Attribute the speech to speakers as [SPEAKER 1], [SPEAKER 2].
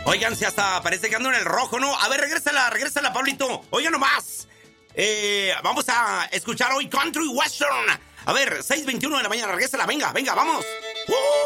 [SPEAKER 1] Oigan, si hasta parece que ando en el rojo, ¿no? A ver, regrésala, Pablito. Oigan nomás. Vamos a escuchar hoy Country Western. A ver, 6:21 de la mañana, regrésala. Venga, vamos.